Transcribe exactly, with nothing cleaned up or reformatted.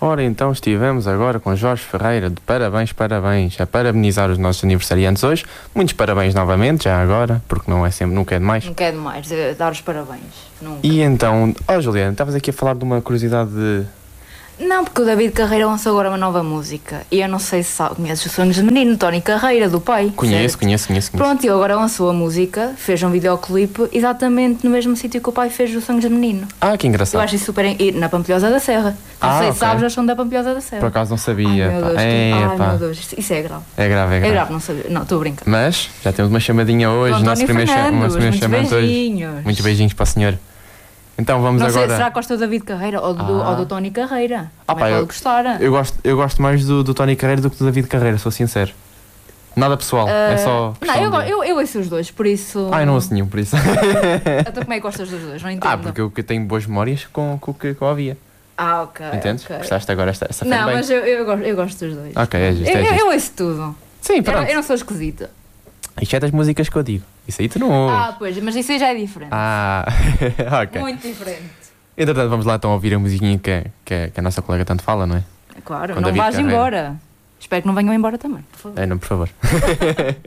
Ora, então estivemos agora com Jorge Ferreira, de parabéns, parabéns, a parabenizar os nossos aniversariantes hoje. Muitos parabéns novamente, já agora, porque não é sempre, nunca é demais. Nunca é demais dar os parabéns. Nunca. E então, ó oh, Juliana, estavas aqui a falar de uma curiosidade de... Não, porque o David Carreira lançou agora uma nova música. E eu não sei se sabe, conheces os Sonhos de Menino, Tony Carreira, do pai. Conheço, conheço, conheço, conheço. Pronto, e ele agora lançou a música, fez um videoclipe exatamente no mesmo sítio que o pai fez os Sonhos de Menino. Ah, que engraçado. Eu acho isso super... E na Pampilhosa da Serra. Não Ah, sei se ok. sabes, eles são da Pampilhosa da Serra. Por acaso não sabia. Ai, meu pá. Deus, É, que... Ai, pá. meu Deus, isso é grave. É grave, é grave. É grave, não sabia. Não, estou a brincar. Mas já temos uma chamadinha hoje, Com nosso António primeiro, cha- Fernandes, nosso primeiro muitos chamante beijinhos. hoje. Muitos beijinhos para a senhora. Então vamos Não sei, agora... será que gosta do David Carreira ou do, Ah. ou do Tony Carreira? Ah, Também pá, pode eu- gostar. Eu gosto, eu gosto mais do, do Tony Carreira do que do David Carreira, sou sincero. Nada pessoal, é só Ah, não, eu, questão go- de... eu, eu ouço os dois, por isso. Ah, eu não ouço nenhum, por isso. Então como é que gostas dos dois? Não entendo. Ah, porque eu, que tenho boas memórias com, com o que eu ouvia. Ah, ok. Entendes? ok. Gostaste agora esta, esta Não, fanbase? mas eu, eu, gosto, eu gosto dos dois. Ok, é justo, eu, é eu, justo. eu ouço tudo. Sim, Eu, pronto. eu não sou esquisita. Isto é das músicas que eu digo. Isso aí tu não ouves. Ah, pois, mas isso aí já é diferente. Ah, ok. Muito diferente. Entretanto, vamos lá então ouvir a musiquinha que, que, que a nossa colega tanto fala, não é? Claro, Com não David vais Carreira. embora. Espero que não venham embora também, por favor. É, não, por favor.